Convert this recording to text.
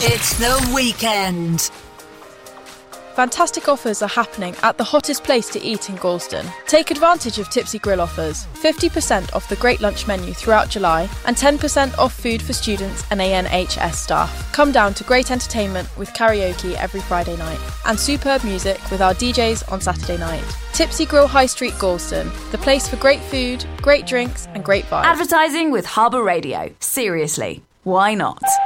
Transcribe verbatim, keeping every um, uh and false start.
It's the weekend. Fantastic offers are happening at the hottest place to eat in Gorleston. Take advantage of Tipsy Grill offers. fifty percent off the Great Lunch menu throughout July and ten percent off food for students and A N H S staff. Come down to great entertainment with karaoke every Friday night and superb music with our D Js on Saturday night. Tipsy Grill High Street, Gorleston, the place for great food, great drinks and great vibes. Advertising with Harbour Radio. Seriously, why not?